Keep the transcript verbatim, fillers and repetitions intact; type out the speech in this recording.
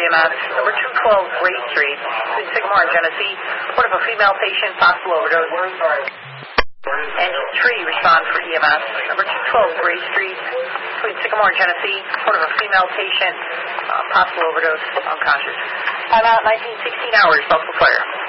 E M S. Number two twelve Gray Street, between Sycamore and Genesee. Report of a female patient, possible overdose. Engine three, respond for E M S. Number two twelve Gray Street, between Sycamore and Genesee. Report of a female patient, uh, possible overdose, unconscious. Time out, nineteen sixteen hours, Buffalo Fire.